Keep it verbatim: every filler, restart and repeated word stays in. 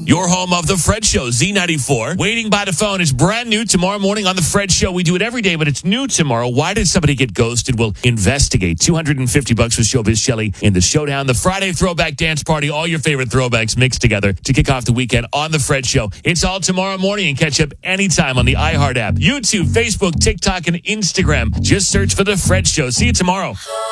Your home of The Fred Show, Z ninety-four. Waiting by the phone is brand new tomorrow morning on The Fred Show. We do it every day, but it's new tomorrow. Why did somebody get ghosted? We'll investigate. two hundred fifty bucks with Showbiz Shelley in the showdown. The Friday Throwback Dance Party. All your favorite throwbacks mixed together to kick off the weekend on The Fred Show. It's all tomorrow morning, and catch up anytime on the iHeart app, YouTube, Facebook, TikTok, and Instagram. Just search for The Fred Show. See you tomorrow.